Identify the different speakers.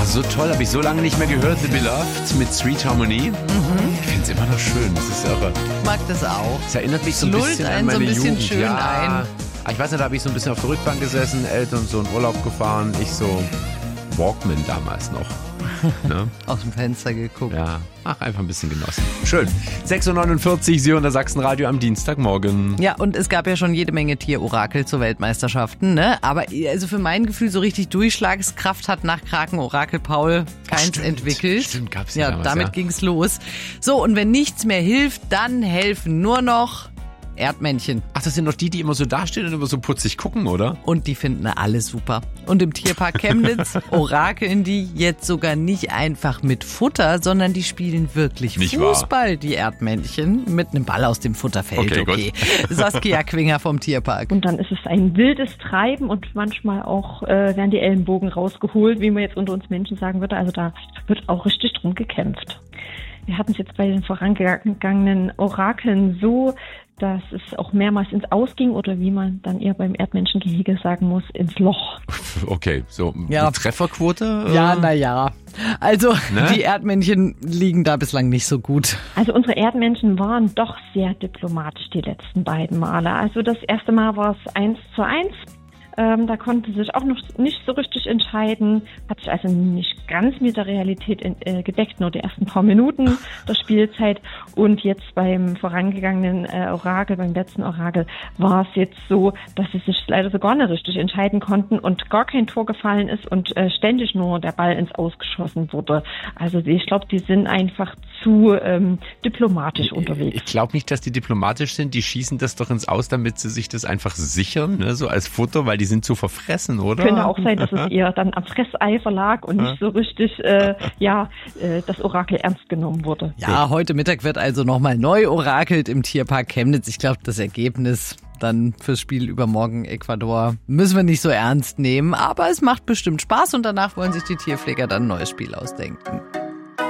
Speaker 1: so toll, habe ich so lange nicht mehr gehört. The Beloved mit Sweet Harmony. Ich finde es immer noch schön. Das ist irre.
Speaker 2: Ich mag das auch.
Speaker 1: Es erinnert mich so ein
Speaker 2: Lullt
Speaker 1: bisschen an
Speaker 2: einen
Speaker 1: meine
Speaker 2: so ein bisschen
Speaker 1: Jugend.
Speaker 2: schön ein.
Speaker 1: Ich weiß nicht, da habe ich so ein bisschen auf der Rückbank gesessen, Eltern so in Urlaub gefahren. Ich so Walkman damals noch. Ne?
Speaker 2: Aus dem Fenster geguckt.
Speaker 1: Ja, einfach ein bisschen genossen. Schön. 6.49 Uhr, Sie hören das Sachsenradio am Dienstagmorgen.
Speaker 2: Ja, und es gab ja schon jede Menge Tierorakel zu Weltmeisterschaften, ne? Aber also für mein Gefühl so richtig Durchschlagskraft hat nach Kraken-Orakel Paul keins entwickelt.
Speaker 1: Stimmt, gab's
Speaker 2: ja
Speaker 1: damals,
Speaker 2: damit ging's los. So, und wenn nichts mehr hilft, dann helfen nur noch Erdmännchen.
Speaker 1: Ach, das sind doch die immer so dastehen und immer so putzig gucken, oder?
Speaker 2: Und die finden alle super. Und im Tierpark Chemnitz orakeln die jetzt sogar nicht einfach mit Futter, sondern die spielen wirklich
Speaker 1: Nicht
Speaker 2: Fußball,
Speaker 1: wahr?
Speaker 2: die Erdmännchen, mit einem Ball aus dem Futterfeld.
Speaker 1: Okay.
Speaker 2: Saskia Quinger vom Tierpark.
Speaker 3: Und dann ist es ein wildes Treiben und manchmal auch werden die Ellenbogen rausgeholt, wie man jetzt unter uns Menschen sagen würde. Also da wird auch richtig drum gekämpft. Wir hatten es jetzt bei den vorangegangenen Orakeln so, dass es auch mehrmals ins Aus ging oder wie man dann eher beim Erdmenschengehege sagen muss, ins Loch.
Speaker 1: Okay, so
Speaker 2: Ja.
Speaker 1: die Trefferquote?
Speaker 2: Ja, naja. Also
Speaker 1: Ne?
Speaker 2: die Erdmännchen liegen da bislang nicht so gut.
Speaker 3: Also unsere Erdmenschen waren doch sehr diplomatisch die letzten beiden Male. Also das erste Mal war es 1:1. Da konnte sich auch noch nicht so richtig entscheiden, hat sich also nicht ganz mit der Realität gedeckt, nur die ersten paar Minuten der Spielzeit. Und jetzt beim vorangegangenen Orakel, beim letzten Orakel, war es jetzt so, dass sie sich leider so gar nicht richtig entscheiden konnten und gar kein Tor gefallen ist und ständig nur der Ball ins Ausgeschossen wurde. Also ich glaube, die sind einfach zu diplomatisch unterwegs.
Speaker 1: Ich glaube nicht, dass die diplomatisch sind. Die schießen das doch ins Aus, damit sie sich das einfach sichern, ne? So als Futter, weil die sind zu verfressen, oder?
Speaker 3: Könnte auch sein, dass es eher dann am Fresseifer lag und nicht so richtig das Orakel ernst genommen wurde.
Speaker 2: Ja, heute Mittag wird also nochmal neu orakelt im Tierpark Chemnitz. Ich glaube, das Ergebnis dann fürs Spiel übermorgen Ecuador müssen wir nicht so ernst nehmen. Aber es macht bestimmt Spaß und danach wollen sich die Tierpfleger dann ein neues Spiel ausdenken.